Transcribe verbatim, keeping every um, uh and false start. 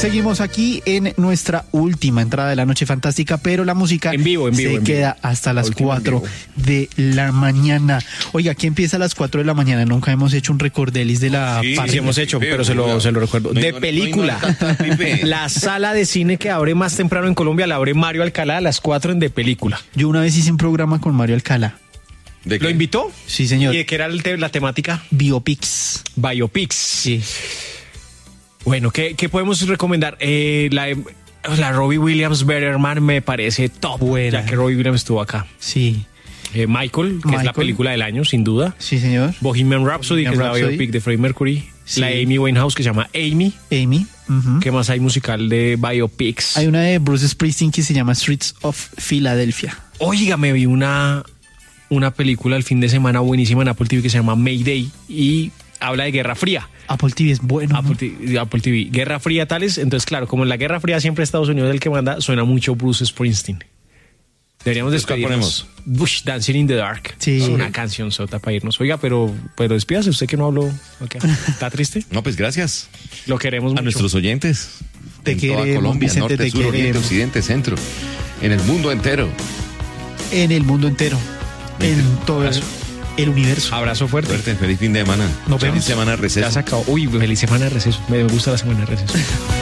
Seguimos aquí en nuestra última entrada de la noche fantástica, pero la música en vivo, en vivo, se en queda vivo. hasta las cuatro de la mañana. Oiga, aquí empieza a las cuatro de la mañana. Nunca hemos hecho un recordelis de la Sí, parte. sí hemos hecho, pero se lo, se lo recuerdo. No, de no, película. no, no, no, no, no. La sala de cine que abre más temprano en Colombia la abre Mario Alcalá a las cuatro en De Película. Yo una vez hice un programa con Mario Alcalá. ¿De qué? ¿Lo invitó? Sí, señor. ¿Y de qué era el te- la temática? Biopics. Biopics. Sí. Bueno, ¿qué, qué podemos recomendar? Eh, la, la Robbie Williams Betterman me parece top, Buena. ya que Robbie Williams estuvo acá. Sí. Eh, Michael, que es la Michael. película del año, sin duda. Sí, señor. Bohemian Rhapsody, Bohemian que es Rhapsody. la biopic de Freddie Mercury. Sí. La Amy Winehouse, que se llama Amy. Amy. Ujú. ¿Qué más hay musical de biopics? Hay una de Bruce Springsteen que se llama Streets of Philadelphia. Oiga, me vi una, una película el fin de semana buenísima en Apple T V que se llama Mayday y habla de Guerra Fría. Apple T V es bueno. Apple ¿no? T V, Apple T V, Guerra Fría tales. Entonces, claro, como en la Guerra Fría siempre Estados Unidos es el que manda, suena mucho Bruce Springsteen. Deberíamos Entonces, ¿cuál despedirnos. Bush, Dancing in the Dark. Sí. Es una canción sota para irnos. Oiga, pero, pero despídase usted que no habló. Okay. ¿Está triste? No, pues gracias Lo queremos a mucho. nuestros oyentes. Te en toda queremos, Colombia, Vicente, norte, te sur, oriente, queremos. occidente, centro. En el mundo entero. En el mundo entero. En todo el, el universo. Abrazo fuerte. Suerte, feliz fin de semana. Nos Feliz vemos. semana de receso. Ya se acabó. Uy, feliz semana de receso. Me gusta la semana de receso.